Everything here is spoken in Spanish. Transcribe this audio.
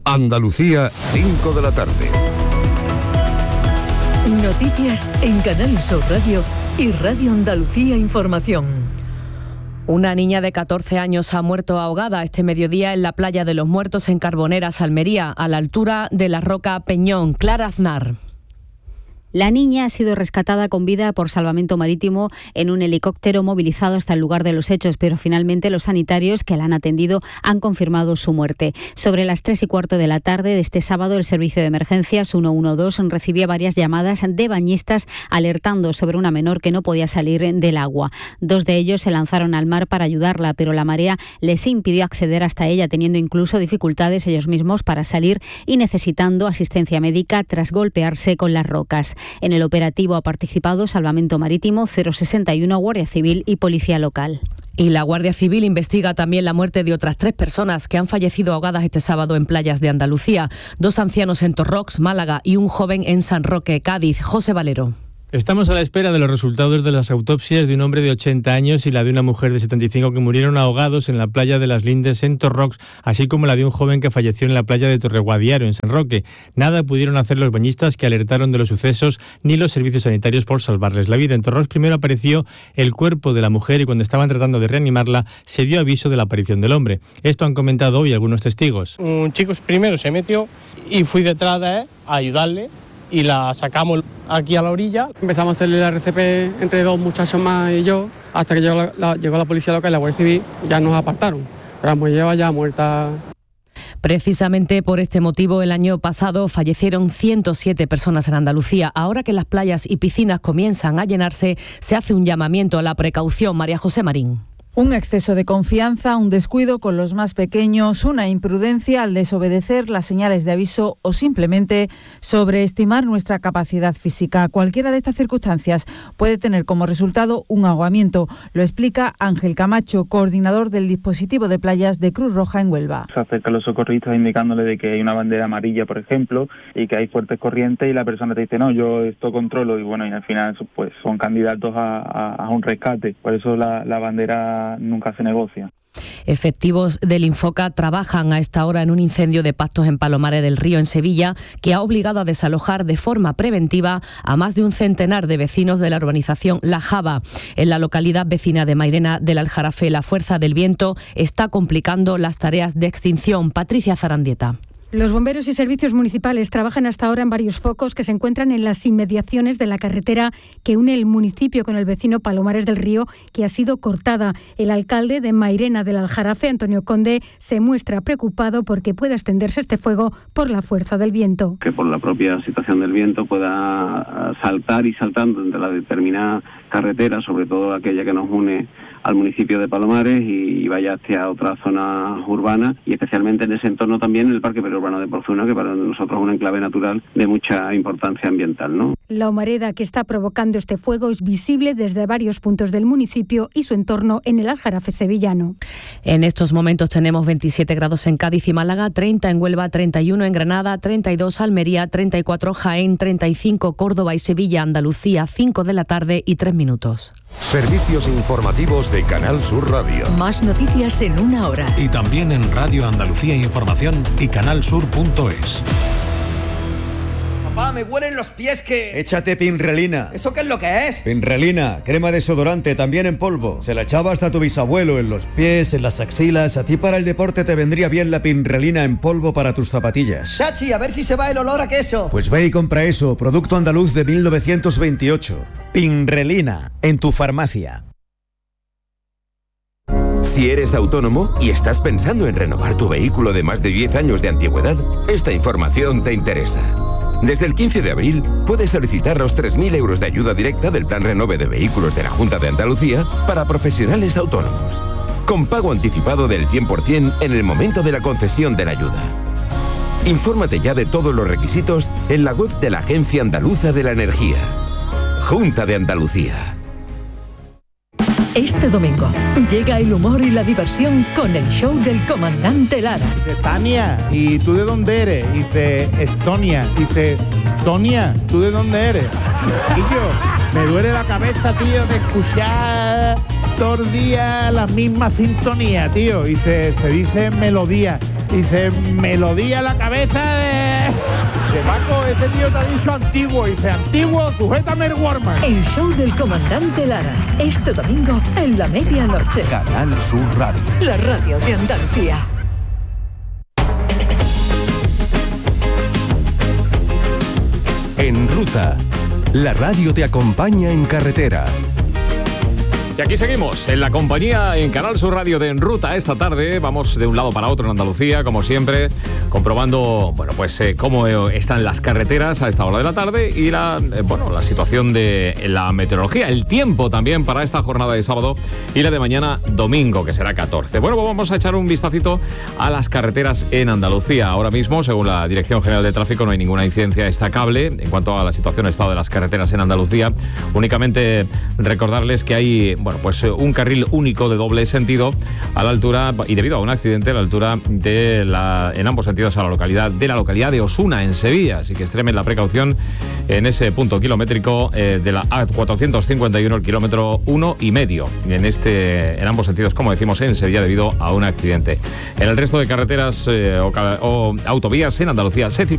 Andalucía, 5 de la tarde. Noticias en Canal Sur Radio y Radio Andalucía Información. Una niña de 14 años ha muerto ahogada este mediodía en la playa de los Muertos en Carboneras, Almería, a la altura de la Roca Peñón. Clara Aznar. La niña ha sido rescatada con vida por Salvamento Marítimo en un helicóptero movilizado hasta el lugar de los hechos, pero finalmente los sanitarios que la han atendido han confirmado su muerte. Sobre las 3:15 de la tarde de este sábado, el servicio de emergencias 112 recibía varias llamadas de bañistas alertando sobre una menor que no podía salir del agua. 2 de ellos se lanzaron al mar para ayudarla, pero la marea les impidió acceder hasta ella, teniendo incluso dificultades ellos mismos para salir y necesitando asistencia médica tras golpearse con las rocas. En el operativo ha participado Salvamento Marítimo, 061, Guardia Civil y Policía Local. Y la Guardia Civil investiga también la muerte de otras 3 personas que han fallecido ahogadas este sábado en playas de Andalucía. 2 ancianos en Torrox, Málaga, y un joven en San Roque, Cádiz. José Valero. Estamos a la espera de los resultados de las autopsias de un hombre de 80 años y la de una mujer de 75 que murieron ahogados en la playa de las Lindes en Torrox, así como la de un joven que falleció en la playa de Torreguadiaro en San Roque. Nada pudieron hacer los bañistas que alertaron de los sucesos ni los servicios sanitarios por salvarles la vida. En Torrox primero apareció el cuerpo de la mujer y cuando estaban tratando de reanimarla se dio aviso de la aparición del hombre. Esto han comentado hoy algunos testigos. Un chico primero se metió y fui detrás de él a ayudarle y la sacamos aquí a la orilla. Empezamos a hacerle la RCP entre 2 muchachos más y yo, hasta que llegó la policía local y la Guardia Civil, ya nos apartaron. Pero la lleva ya muerta. Precisamente por este motivo, el año pasado fallecieron 107 personas en Andalucía. Ahora que las playas y piscinas comienzan a llenarse, se hace un llamamiento a la precaución. María José Marín. Un exceso de confianza, un descuido con los más pequeños, una imprudencia al desobedecer las señales de aviso o simplemente sobreestimar nuestra capacidad física. Cualquiera de estas circunstancias puede tener como resultado un ahogamiento. Lo explica Ángel Camacho, coordinador del dispositivo de playas de Cruz Roja en Huelva. Se acercan los socorristas indicándole de que hay una bandera amarilla, por ejemplo, y que hay fuertes corrientes y la persona te dice, no, yo esto controlo, y bueno, y al final pues son candidatos a un rescate. Por eso la bandera nunca se negocia. Efectivos del Infoca trabajan a esta hora en un incendio de pastos en Palomares del Río, en Sevilla, que ha obligado a desalojar de forma preventiva a más de un centenar de vecinos de la urbanización La Java. En la localidad vecina de Mairena del Aljarafe, la fuerza del viento está complicando las tareas de extinción. Patricia Zarandieta. Los bomberos y servicios municipales trabajan hasta ahora en varios focos que se encuentran en las inmediaciones de la carretera que une el municipio con el vecino Palomares del Río, que ha sido cortada. El alcalde de Mairena del Aljarafe, Antonio Conde, se muestra preocupado porque pueda extenderse este fuego por la fuerza del viento. Que por la propia situación del viento pueda saltar y saltando entre la determinada carretera, sobre todo aquella que nos une al municipio de Palomares y vaya hacia otra zona urbana y especialmente en ese entorno también el Parque Periurbano de Porzuna, que para nosotros es un enclave natural de mucha importancia ambiental, ¿no? La humareda que está provocando este fuego es visible desde varios puntos del municipio y su entorno en el Aljarafe sevillano. En estos momentos tenemos 27 grados en Cádiz y Málaga, 30 en Huelva, 31 en Granada, 32 Almería, 34 Jaén, 35 Córdoba y Sevilla, Andalucía, 5 de la tarde y 3 minutos. Servicios informativos de Canal Sur Radio. Más noticias en una hora. Y también en Radio Andalucía Información y canalsur.es. Papá, me huelen los pies que... Échate Pinrelina. ¿Eso qué es lo que es? Pinrelina, crema desodorante, también en polvo. Se la echaba hasta tu bisabuelo en los pies, en las axilas. A ti para el deporte te vendría bien la Pinrelina en polvo para tus zapatillas. Chachi, a ver si se va el olor a queso. Pues ve y compra eso, producto andaluz de 1928. Pinrelina, en tu farmacia. Si eres autónomo y estás pensando en renovar tu vehículo de más de 10 años de antigüedad, esta información te interesa. Desde el 15 de abril puedes solicitar los 3.000 euros de ayuda directa del Plan Renove de Vehículos de la Junta de Andalucía para profesionales autónomos, con pago anticipado del 100% en el momento de la concesión de la ayuda. Infórmate ya de todos los requisitos en la web de la Agencia Andaluza de la Energía. Junta de Andalucía. Este domingo llega el humor y la diversión con el show del comandante Lara. Dice, Tania, ¿y tú de dónde eres? Dice, Estonia. Dice, Tonia, ¿tú de dónde eres? Y yo, me duele la cabeza, tío, de escuchar todo el día la misma sintonía, tío. Y se dice melodía. Dice, melodía en la cabeza de Paco, ese tío te ha dicho antiguo. Dice, antiguo, sujétame el Warman. El show del comandante Lara. Este domingo en la medianoche. Canal Sur Radio. La radio de Andalucía. En Ruta, la radio te acompaña en carretera. Y aquí seguimos, en la compañía en Canal Sur Radio de En Ruta. Esta tarde vamos de un lado para otro en Andalucía, como siempre, comprobando, cómo están las carreteras a esta hora de la tarde y la situación de la meteorología, el tiempo también para esta jornada de sábado y la de mañana domingo, que será 14. Bueno, pues vamos a echar un vistacito a las carreteras en Andalucía. Ahora mismo, según la Dirección General de Tráfico, no hay ninguna incidencia destacable en cuanto a la situación, estado de las carreteras en Andalucía. Únicamente recordarles que hay un carril único de doble sentido a la altura, y debido a un accidente, a la altura en ambos sentidos a la localidad de Osuna, en Sevilla. Así que extremen la precaución en ese punto kilométrico de la A451, el kilómetro 1,5, en ambos sentidos, como decimos, en Sevilla, debido a un accidente. En el resto de carreteras o autovías en Andalucía se